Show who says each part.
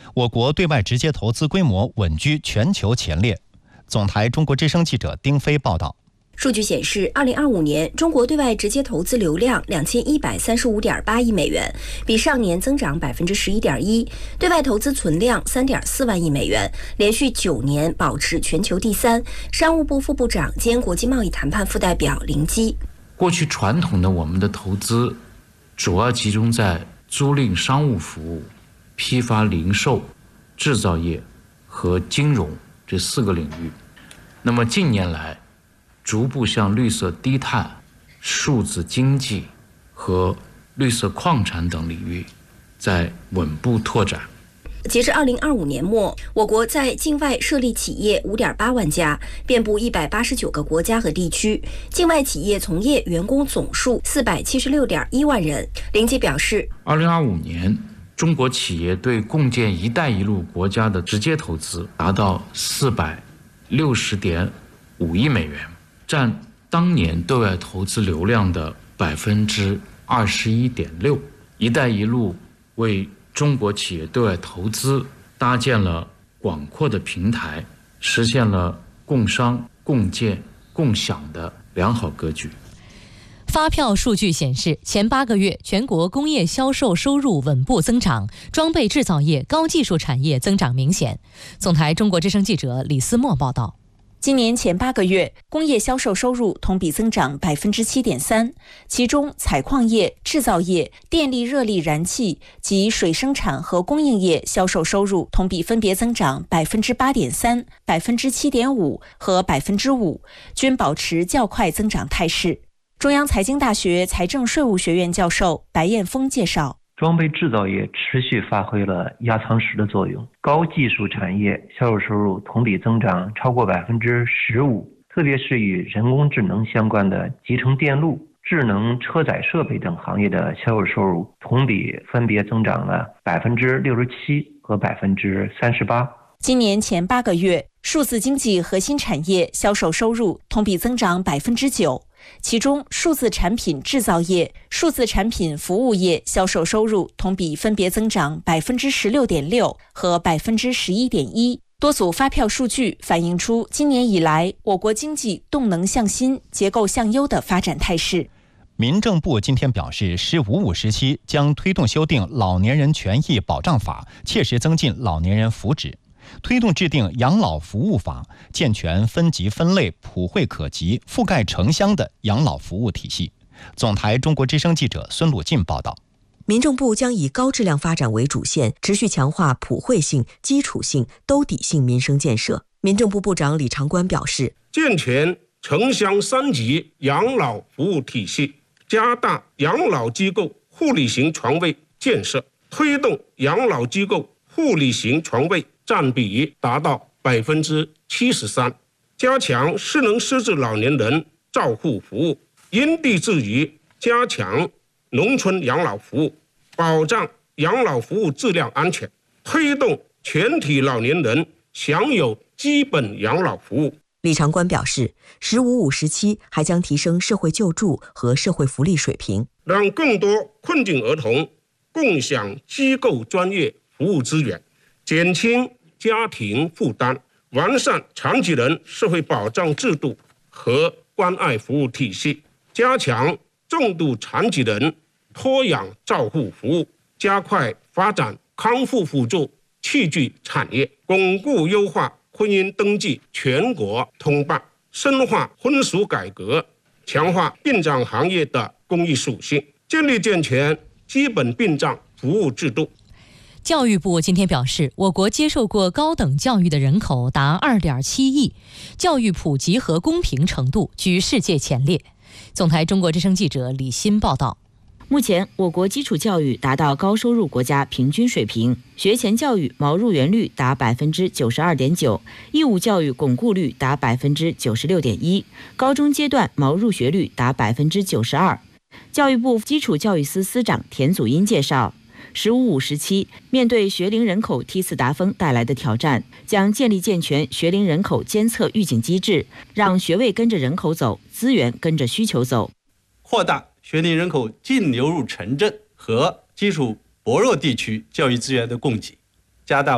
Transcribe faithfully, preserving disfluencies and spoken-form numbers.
Speaker 1: 我国对外直接投资规模稳居全球前列。总台中国之声记者丁飞报道。
Speaker 2: 数据显示，二零二五年中国对外直接投资流量两千一百三十五点八亿美元，比上年增长百分之十一点一；对外投资存量三点四万亿美元，连续九年保持全球第三。商务部副部长兼国际贸易谈判副代表林基：
Speaker 3: 过去传统的我们的投资主要集中在租赁商务服务、批发零售、制造业和金融这四个领域。那么近年来，逐步向绿色低碳、数字经济和绿色矿产等领域在稳步拓展。
Speaker 2: 截至二零二五年末，我国在境外设立企业五点八万家，遍布一百八十九个国家和地区，境外企业从业员工总数四百七十六点一万人。林基表示，
Speaker 3: 二零二五年，中国企业对共建“一带一路”国家的直接投资达到四百六十点五亿美元。占当年对外投资流量的百分之二十一点六。一带一路为中国企业对外投资搭建了广阔的平台，实现了共商、共建、共享的良好格局。
Speaker 4: 发票数据显示，前八个月全国工业销售收入稳步增长，装备制造业、高技术产业增长明显。总台中国之声记者李思墨报道。
Speaker 5: 今年前八个月，工业销售收入同比增长百分之七点三，其中采矿业、制造业、电力热力燃气及水生产和供应业销售收入同比分别增长百分之八点三、百分之七点五和百分之五，均保持较快增长态势。中央财经大学财政税务学院教授白彦峰介绍。
Speaker 6: 装备制造业持续发挥了压舱石的作用，高技术产业销售收入同比增长超过百分之十五，特别是与人工智能相关的集成电路、智能车载设备等行业的销售收入同比分别增长了百分之六十七和百分之三十八。
Speaker 5: 今年前八个月，数字经济核心产业销售收入同比增长百分之九。其中，数字产品制造业、数字产品服务业销售收入同比分别增长百分之十六点六和百分之十一点一。多组发票数据反映出今年以来我国经济动能向新、结构向优的发展态势。
Speaker 1: 民政部今天表示，“十五五”时期将推动修订《老年人权益保障法》，切实增进老年人福祉。推动制定养老服务法，健全分级分类、普惠可及、覆盖城乡的养老服务体系。总台中国之声记者孙鲁进报道。
Speaker 7: 民政部将以高质量发展为主线，持续强化普惠性、基础性、兜底性民生建设。民政部部长李长官表示，
Speaker 8: 健全城乡三级养老服务体系，加大养老机构护理型床位建设，推动养老机构护理型床位占比达到百分之七十三，加强失能失智老年人照护服务，因地制宜加强农村养老服务，保障养老服务质量安全，推动全体老年人享有基本养老服务。
Speaker 7: 李长官表示，“十五五”时期还将提升社会救助和社会福利水平，
Speaker 8: 让更多困境儿童共享机构专业服务资源，减轻家庭负担，完善残疾人社会保障制度和关爱服务体系，加强重度残疾人托养照护服务，加快发展康复辅助器具产业，巩固优化婚姻登记全国通办，深化婚俗改革，强化殡葬行业的公益属性，建立健全基本殡葬服务制度。
Speaker 4: 教育部今天表示，我国接受过高等教育的人口达 二点七亿，教育普及和公平程度居世界前列。总台中国之声记者李欣报道。
Speaker 9: 目前，我国基础教育达到高收入国家平均水平，学前教育毛入园率达百分之九十二点九，义务教育巩固率达百分之九十六点一，高中阶段毛入学率达百分之九十二。教育部基础教育司司长田祖荫介绍，十五五时期，面对学龄人口梯次达峰带来的挑战，将建立健全学龄人口监测预警机制，让学位跟着人口走，资源跟着需求走，
Speaker 10: 扩大学龄人口净流入城镇和基础薄弱地区教育资源的供给，加大